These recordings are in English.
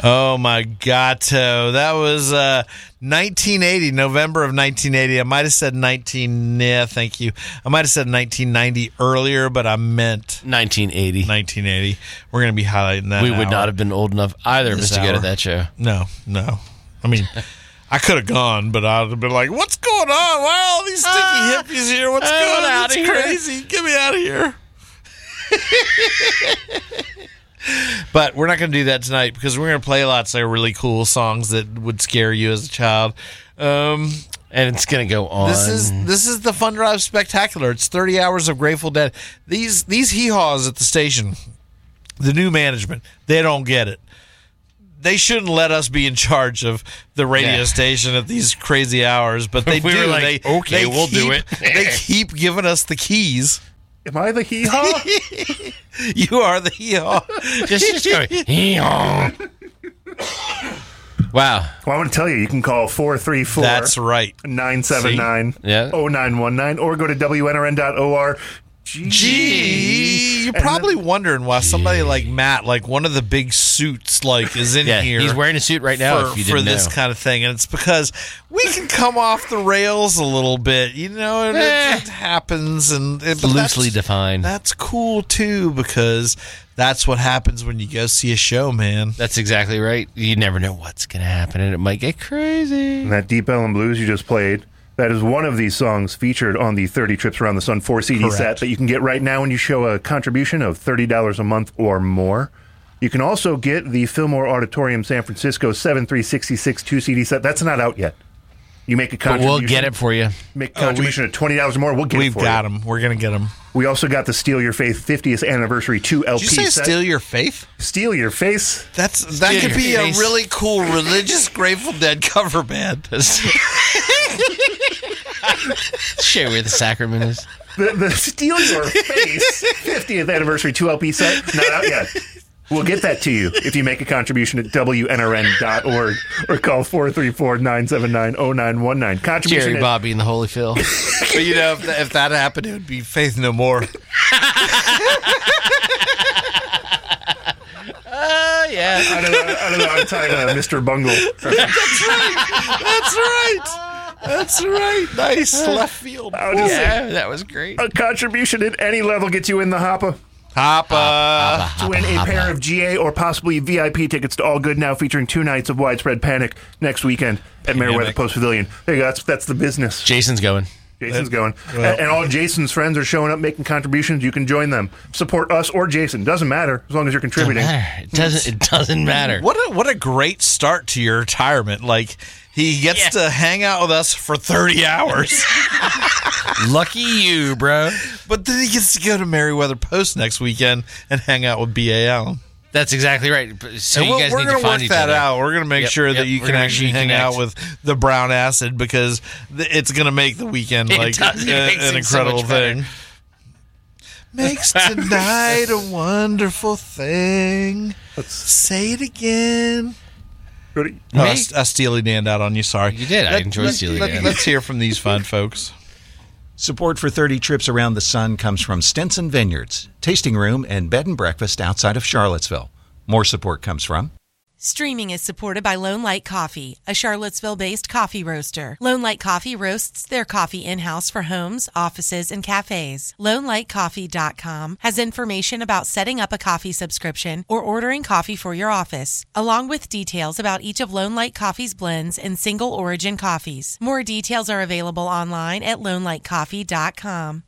Oh, my gato. That was 1980, November of 1980. I might have said thank you. I might have said 1990 earlier, but I meant 1980. 1980. We're going to be highlighting that. We would not have been old enough, either of us, to go to that show. No. I mean, I could have gone, but I would have been like, what's going on? Why are all these stinky hippies here? What's going on? It's crazy. Get me out of here. But we're not going to do that tonight because we're going to play lots of really cool songs that would scare you as a child. And it's going to go on. This is the Fun Drive Spectacular. It's 30 hours of Grateful Dead. These hee-haws at the station, the new management, they don't get it. They shouldn't let us be in charge of the radio station at these crazy hours, but they do. Were like, we'll do it. They keep giving us the keys. Am I the hee-haw? You are the hee-haw. Just go, hee-haw. Wow. Well, I want to tell you, you can call 434. That's right. 979-0919 or go to WNRN.org. You're probably wondering why somebody like Matt, like one of the big suits, like is in here. He's wearing a suit right now for this kind of thing, and it's because we can come off the rails a little bit, and it happens, and it's loosely defined. That's cool too, because that's what happens when you go see a show, man. That's exactly right. You never know what's going to happen, and it might get crazy. And that Deep Ellum Blues you just played, that is one of these songs featured on the 30 Trips Around the Sun 4-CD set that you can get right now when you show a contribution of $30 a month or more. You can also get the Fillmore Auditorium San Francisco 7/3/66 2-CD set. That's not out yet. You make a contribution. But we'll get it for you. Make a contribution of $20 or more. We'll get it for you. We've got them. We're going to get them. We also got the Steal Your Faith 50th Anniversary 2 LP set. Did you say set. Steal Your Faith? Steal Your Face. That could be a really cool religious Grateful Dead cover band. Share where the sacrament is. The Steal Your Face 50th Anniversary 2 LP set, not out yet. We'll get that to you if you make a contribution at WNRN.org or call 434-979-0919. Contribution Jerry, Bobby, and the Holy Phil. But if that happened, it would be Faith No More. Yeah. I don't know. I'm tired of Mr. Bungle. That's right. Nice left field. That was great. A contribution at any level gets you in the hopper. Hoppa. To win a pair of GA or possibly VIP tickets to All Good Now, featuring 2 nights of Widespread Panic next weekend at Meriwether Post Pavilion. There you go. That's the business. Jason's going. And all Jason's friends are showing up, making contributions. You can join them. Support us or Jason. Doesn't matter as long as you're contributing. It doesn't matter. What a great start to your retirement. Like, he gets to hang out with us for 30 hours. Lucky you, bro. But then he gets to go to Meriwether Post next weekend and hang out with B.A. Allen. That's exactly right. So and you guys need to find each other. We're going to work that out. We're going to make sure that you can actually hang out with the brown acid, because it's going to make the weekend like an incredible thing. Makes tonight a wonderful thing. Say it again. I Steely Dan'd out on you. Sorry. You did. I enjoyed Steely Dan. Let's hear from these fine folks. Support for 30 Trips Around the Sun comes from Stinson Vineyards, tasting room and bed and breakfast outside of Charlottesville. More support comes from... Streaming is supported by Lone Light Coffee, a Charlottesville-based coffee roaster. Lone Light Coffee roasts their coffee in-house for homes, offices, and cafes. LoneLightCoffee.com has information about setting up a coffee subscription or ordering coffee for your office, along with details about each of Lone Light Coffee's blends and single-origin coffees. More details are available online at LoneLightCoffee.com.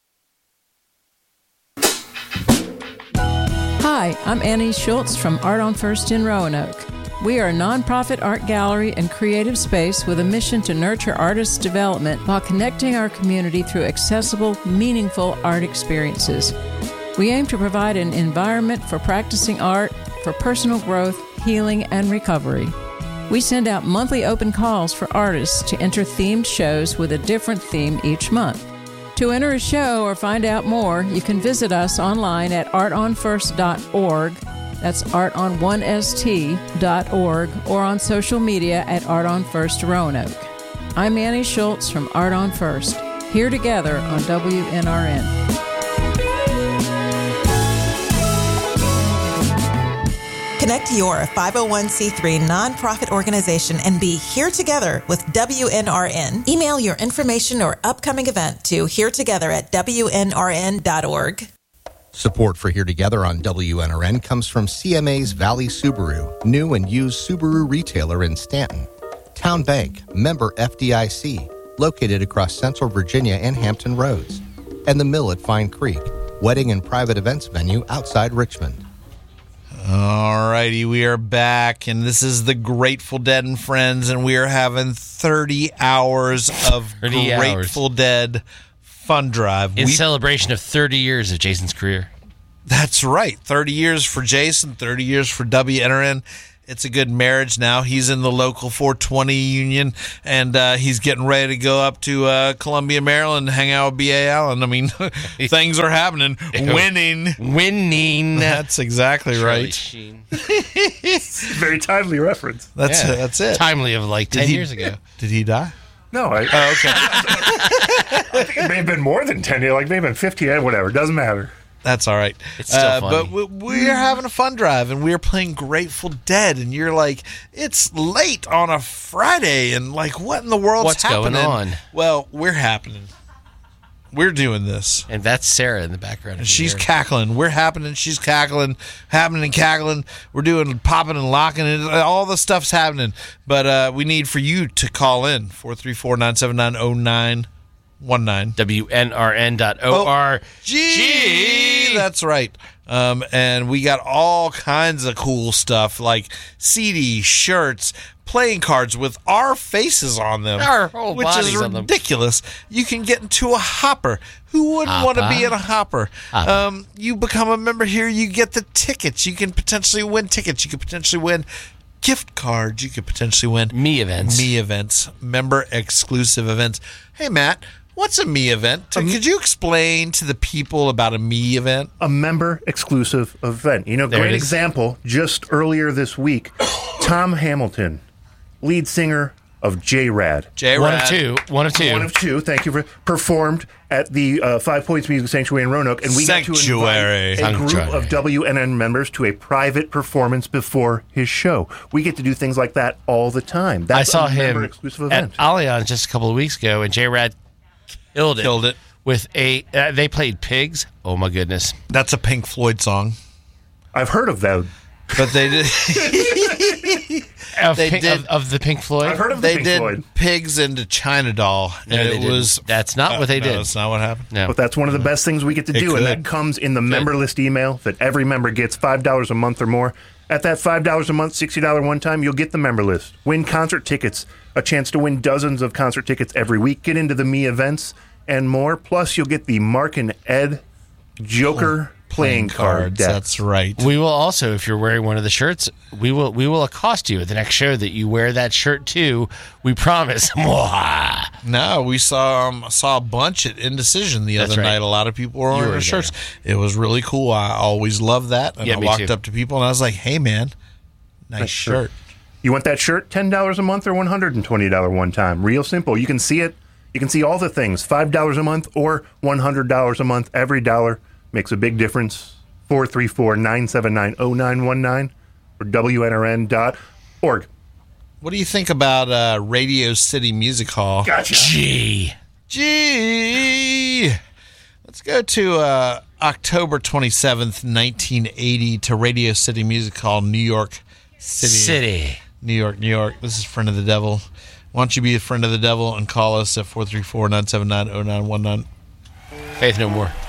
Hi, I'm Annie Schultz from Art on First in Roanoke. We are a nonprofit art gallery and creative space with a mission to nurture artists' development while connecting our community through accessible, meaningful art experiences. We aim to provide an environment for practicing art, for personal growth, healing, and recovery. We send out monthly open calls for artists to enter themed shows with a different theme each month. To enter a show or find out more, you can visit us online at artonfirst.org. That's arton1st.org, or on social media at Art on First Roanoke. I'm Annie Schultz from Art on First, here together on WNRN. Connect your 501c3 nonprofit organization and be here together with WNRN. Email your information or upcoming event to heretogethер@WNRN.org. Support for Here Together on WNRN comes from CMA's Valley Subaru, new and used Subaru retailer in Stanton. Town Bank, member FDIC, located across Central Virginia and Hampton Roads. And the Mill at Fine Creek, wedding and private events venue outside Richmond. All righty, we are back, and this is the Grateful Dead and Friends, and we are having 30 hours of Grateful Dead fun drive. In celebration of 30 years of Jason's career. That's right. 30 years for Jason, 30 years for WNRN. It's a good marriage now. He's in the local 420 union, and he's getting ready to go up to Columbia, Maryland, and hang out with B.A. Allen. I mean, things are happening. Winning. That's exactly Charlie right. Sheen. Very timely reference. That's it. Timely of like 10 years ago. Did he die? No, okay. I think it may have been more than 10 years, like maybe been 15, whatever. Doesn't matter. That's all right. It's still funny. But we're having a fun drive, and we're playing Grateful Dead, and you're like, it's late on a Friday, and like, what in the world's happening? What's going on? Well, we're happening. We're doing this. And that's Sarah in the background. And she's cackling. We're happening. She's cackling. Happening and cackling. We're doing popping and locking. And all the stuff's happening. But we need for you to call in. 434-979-0919. WNRN.org. That's right. And we got all kinds of cool stuff like CDs, shirts, playing cards with our faces on them, our whole which bodies is on them. ridiculous. You can get into a hopper. Who wouldn't want to be in a hopper? You become a member here, you get the tickets. You can potentially win tickets. You could potentially win gift cards. You could potentially win Me events, member exclusive events. Hey, Matt, what's a Me event? Could you explain to the people about a Me event? A member exclusive event. You know, great example. Just earlier this week, Tom Hamilton, lead singer of J-Rad. One of two. Thank you for performed at the 5 Points Music Sanctuary in Roanoke, and we got to invite a group of WNN members to a private performance before his show. We get to do things like that all the time. That's I saw a him member exclusive event. at Allianz just a couple of weeks ago, and J-Rad killed it with a. They played Pigs. Oh my goodness, that's a Pink Floyd song. I've heard of that. But they did. of the Pink Floyd. I've heard of the Pink Floyd. Did Pigs into China Doll, and That's not what they did. That's not what happened. No. But that's one of the best things we get to do, and that comes in the member list email that every member gets, $5 a month or more. At that $5 a month, $60 one time, you'll get the member list. Win concert tickets, a chance to win dozens of concert tickets every week. Get into the Me events and more. Plus, you'll get the Mark and Ed Joker playing card deck. That's right. We will also, if you're wearing one of the shirts, we will accost you at the next show that you wear that shirt too. We promise. No, we saw a bunch at Indecision the other night. A lot of people were wearing their shirts. It was really cool. I always love that. And I walked up to people and I was like, "Hey, man, nice shirt." You want that shirt? $10 a month or $120 one time. Real simple. You can see it. You can see all the things. $5 a month or $100 a month. Every dollar makes a big difference. 434-979-0919 or WNRN.org. What do you think about Radio City Music Hall? Gotcha. Gee. Let's go to October 27th, 1980 to Radio City Music Hall, New York City. New York. This is Friend of the Devil. Why don't you be a friend of the devil and call us at 434-979-0919. Faith No More.